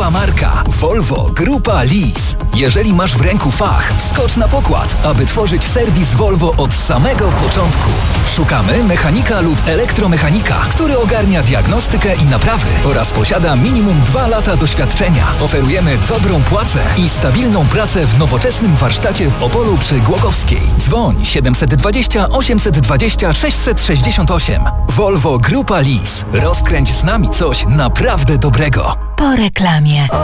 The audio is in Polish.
nowa marka Volvo Grupa Lease. Jeżeli masz w ręku fach, wskocz na pokład, aby tworzyć serwis Volvo od samego początku. Szukamy mechanika lub elektromechanika, który ogarnia diagnostykę i naprawy oraz posiada minimum 2 lata doświadczenia. Oferujemy dobrą płacę i stabilną pracę w nowoczesnym warsztacie w Opolu przy Głogowskiej. Dzwoń 720 820 668. Volvo Grupa Lease. Rozkręć z nami coś naprawdę dobrego. Po reklamie.